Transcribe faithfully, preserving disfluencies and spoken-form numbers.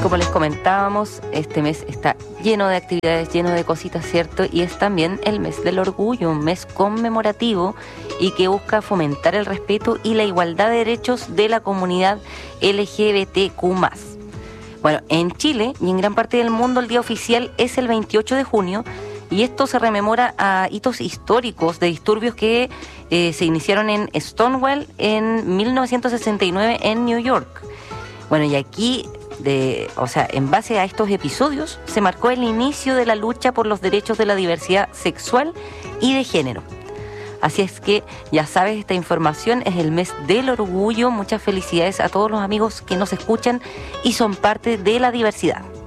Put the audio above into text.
Como les comentábamos, este mes está lleno de actividades, lleno de cositas, ¿cierto? Y es también el mes del orgullo, un mes conmemorativo y que busca fomentar el respeto y la igualdad de derechos de la comunidad L G B T Q más. Bueno, en Chile y en gran parte del mundo el día oficial es el veintiocho de junio y esto se rememora a hitos históricos de disturbios que eh, se iniciaron en Stonewall en mil novecientos sesenta y nueve en New York. Bueno, y aquí... De, o sea, en base a estos episodios se marcó el inicio de la lucha por los derechos de la diversidad sexual y de género. Así es que ya sabes, esta información es el mes del orgullo. Muchas felicidades a todos los amigos que nos escuchan y son parte de la diversidad.